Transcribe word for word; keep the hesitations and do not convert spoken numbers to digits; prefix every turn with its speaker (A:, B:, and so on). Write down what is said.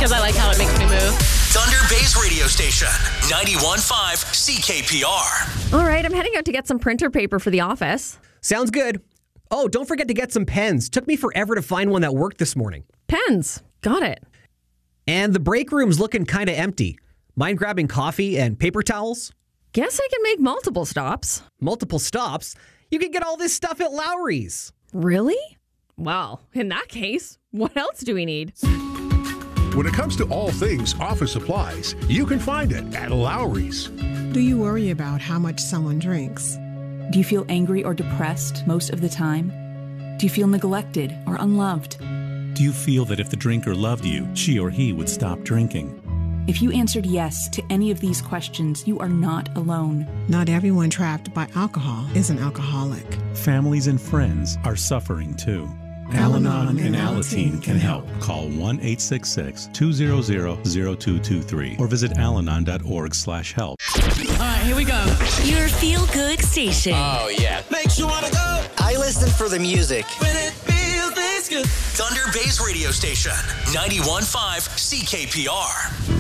A: because I like how it makes me move.
B: Thunder Bay's radio station, ninety-one point five C K P R.
C: All right, I'm heading out to get some printer paper for the office.
D: Sounds good. Oh, don't forget to get some pens. Took me forever to find one that worked this morning.
C: Pens. Got it.
D: And the break room's looking kind of empty. Mind grabbing coffee and paper towels?
C: Guess I can make multiple stops.
D: Multiple stops? You can get all this stuff at Lowry's.
C: Really? Well, in that case, what else do we need?
E: When it comes to all things office supplies, you can find it at Lowry's.
F: Do you worry about how much someone drinks?
G: Do you feel angry or depressed most of the time? Do you feel neglected or unloved?
H: Do you feel that if the drinker loved you, she or he would stop drinking?
G: If you answered yes to any of these questions, you are not alone.
F: Not everyone trapped by alcohol is an alcoholic.
H: Families and friends are suffering too. Al-Anon and Alateen can help. Call one eight six six, two zero zero, zero two two three or visit alanon dot org slash help.
A: All right, here we go.
I: Your feel-good station.
B: Oh, yeah.
J: Makes you want to go.
B: I listen for the music.
J: When it feels this good.
B: Thunder Bay's radio station, ninety-one point five C K P R.